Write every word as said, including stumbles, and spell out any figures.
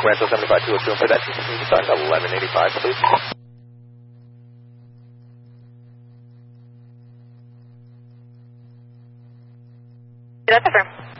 Rancho seventy-five two oh two, and for that T C C sign, eleven eighty-five, please. That's affirmed.